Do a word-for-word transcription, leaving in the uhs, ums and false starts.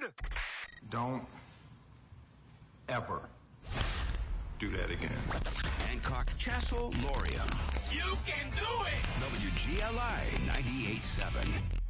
Don't ever do that again. Hancock, Chassel, Loria. You can do it! W G L I ninety-eight point seven.